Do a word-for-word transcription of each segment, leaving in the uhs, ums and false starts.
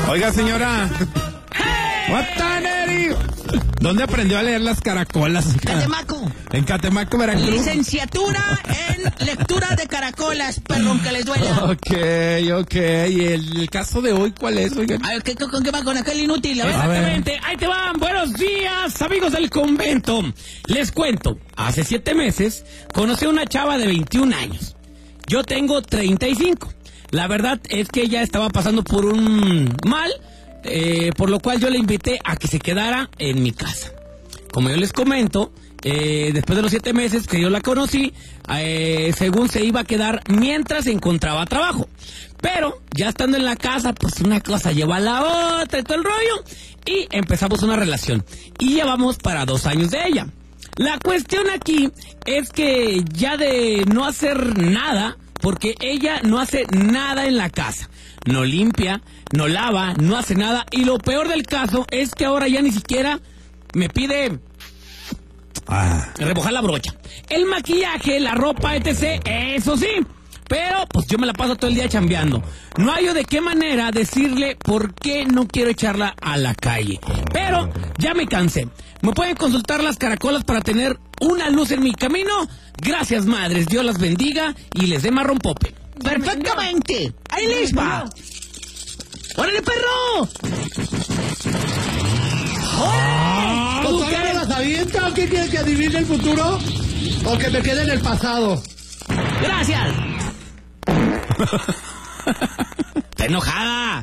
Oiga, señora. ¡Guataneri! ¿Dónde aprendió a leer las caracolas? Catemaco. En Catemaco, Veracruz. Licenciatura en lectura de caracolas, perro, aunque les duela. Ok, ok. ¿Y el, el caso de hoy cuál es, oiga? A ver, ¿qué, ¿con qué va? ¿Con aquel inútil? A ver. Exactamente, ahí te van. Buenos días, amigos del convento. Les cuento, hace siete meses conocí a una chava de veintiún años. Yo tengo treinta y cinco. La verdad es que ella estaba pasando por un mal, eh, por lo cual yo le invité a que se quedara en mi casa. Como yo les comento, eh, después de los siete meses que yo la conocí, eh, según se iba a quedar mientras encontraba trabajo. Pero ya estando en la casa, pues una cosa lleva a la otra y todo el rollo, y empezamos una relación. Y llevamos para dos años de ella. La cuestión aquí es que ya de no hacer nada, porque ella no hace nada en la casa. No limpia, no lava, no hace nada. Y lo peor del caso es que ahora ya ni siquiera me pide ah. remojar la brocha. El maquillaje, la ropa, etcétera. Eso sí. Pero pues yo me la paso todo el día chambeando. No hallo de qué manera decirle por qué no quiero echarla a la calle. Pero ya me cansé. ¿Me pueden consultar las caracolas para tener una luz en mi camino? Gracias, madres. Dios las bendiga y les dé marrón pope. Perfectamente. Ahí les va. ¡Órale, perro! ¡Órale! ¿Tú todavía me las avienta o qué quieres que adivine el futuro? ¿O que me quede en el pasado? ¡Gracias! ¡Está enojada!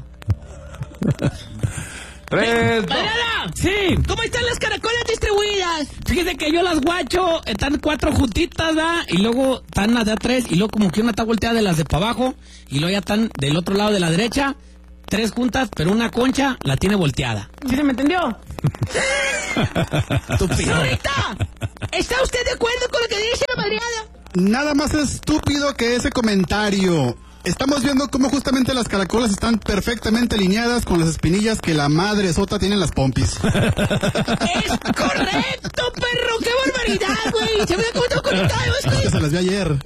Tres, ¡Adriana! Sí. ¿Cómo están las caracolas distribuidas? Fíjese que yo las guacho, están cuatro juntitas, ¿verdad? Y luego están las de a tres, y luego como que una está volteada de las de para abajo, y luego ya están del otro lado de la derecha, tres juntas, pero una concha la tiene volteada. ¿Sí se me entendió? ¡Estúpido! ¡Señorita! ¿Está usted de acuerdo con lo que dice la madreada? Nada más estúpido que ese comentario. Estamos viendo cómo justamente las caracolas están perfectamente alineadas con las espinillas que la madre sota tiene en las pompis. ¡Es correcto, perro! ¡Qué barbaridad, güey! ¡Se me ha contado conectados, Es que se las vi ayer.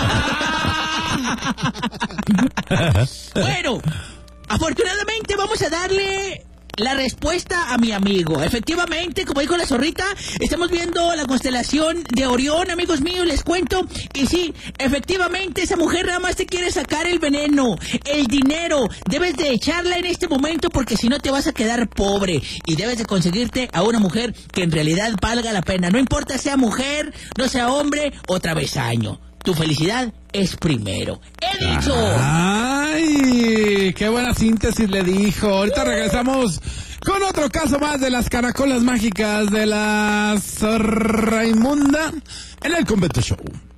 Bueno, afortunadamente vamos a darle la respuesta a mi amigo. Efectivamente, como dijo la zorrita, estamos viendo la constelación de Orión, amigos míos, les cuento. Y sí, efectivamente, esa mujer nada más te quiere sacar el veneno, el dinero. Debes de echarla en este momento porque si no te vas a quedar pobre. Y debes de conseguirte a una mujer que en realidad valga la pena. No importa sea mujer, no sea hombre o travesaño. Tu felicidad es primero. ¡He dicho! ¡Ay! ¡Qué buena síntesis le dijo! Ahorita regresamos con otro caso más de las caracolas mágicas de la Raimunda en el Convento Show.